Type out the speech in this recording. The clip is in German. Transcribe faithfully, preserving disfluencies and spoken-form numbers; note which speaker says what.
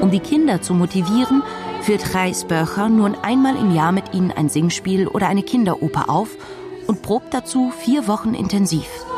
Speaker 1: Um die Kinder zu motivieren, führt Gijs Böcher nun einmal im Jahr mit ihnen ein Singspiel oder eine Kinderoper auf und probt dazu vier Wochen intensiv.